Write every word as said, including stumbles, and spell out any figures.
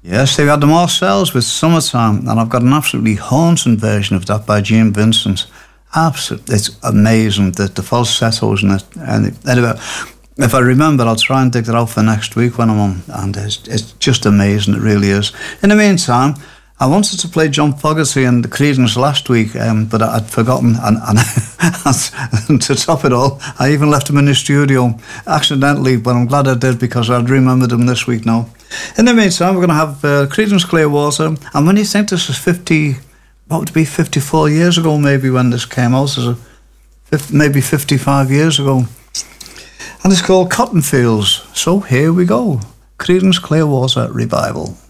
Yes, they've had the Marcells with Summertime, and I've got an absolutely haunting version of that by Gene Vincent. Absolutely, it's amazing, the, the falsettos in it. And anyway, if I remember, I'll try and dig that out for next week when I'm on, and it's, it's just amazing, it really is. In the meantime, I wanted to play John Fogerty and the Creedence last week, um, but I'd forgotten, and, and, and to top it all, I even left him in the studio accidentally, but I'm glad I did because I'd remembered him this week now. In the meantime, we're going to have uh, Creedence Clearwater, and when you think this is fifty, what would it be, fifty-four years ago maybe when this came out, is it maybe fifty-five years ago, and it's called Cotton Fields. So here we go, Creedence Clearwater Revival.